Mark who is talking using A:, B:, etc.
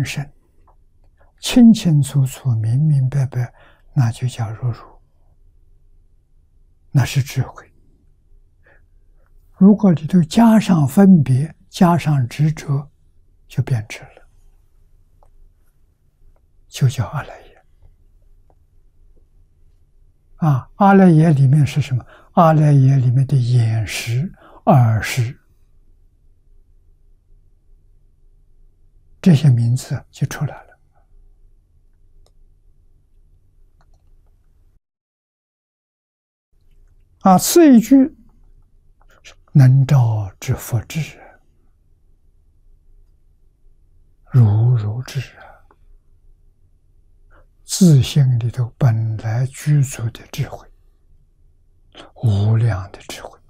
A: 完胜，清清楚楚、明明白白，那就叫如如，那是智慧。如果里头加上分别，加上执着，就变质了，就叫阿赖耶。阿赖耶里面是什么？阿赖耶里面的眼识、耳识，这些名字就出来了。次一句，能照之佛智，如如智自性里头本来具足的智慧，无量的智慧。